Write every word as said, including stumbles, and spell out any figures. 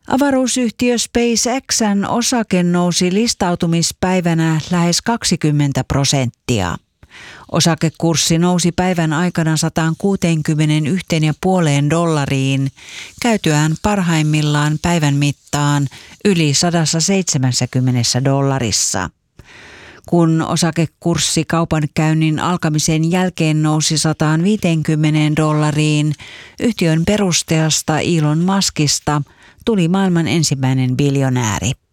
Avaruusyhtiö SpaceXn osake nousi listautumispäivänä lähes kaksikymmentä prosenttia. Osakekurssi nousi päivän aikana sata kuusikymmentäyksi pilkku viisi dollariin, käytyään parhaimmillaan päivän mittaan yli sata seitsemänkymmentä dollarissa. Kun osakekurssi kaupankäynnin alkamisen jälkeen nousi sata viisikymmentä dollariin, yhtiön perustajasta Elon Muskista tuli maailman ensimmäinen biljonääri.